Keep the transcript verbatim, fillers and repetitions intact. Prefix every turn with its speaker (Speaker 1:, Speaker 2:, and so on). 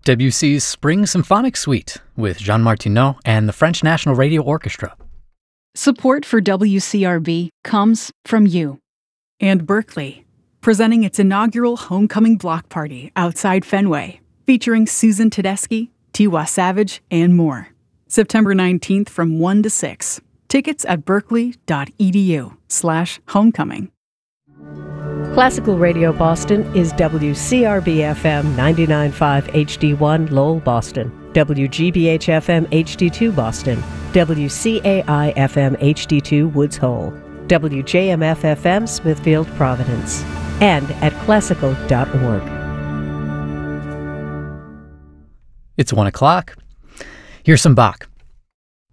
Speaker 1: Debussy's Spring Symphonic Suite with Jean Martineau and the French National Radio Orchestra.
Speaker 2: Support for W C R B comes from you. And Berkeley, presenting its inaugural Homecoming Block Party outside Fenway, featuring Susan Tedeschi, Tiwa Savage, and more. September nineteenth from one to six. Tickets at berkeley.edu slash homecoming.
Speaker 3: Classical Radio Boston is W C R B F M ninety-nine point five H D one Lowell, Boston, W G B H F M H D two Boston, W C A I F M H D two Woods Hole, W J M F F M Smithfield, Providence, and at classical dot org.
Speaker 1: It's one o'clock. Here's some Bach.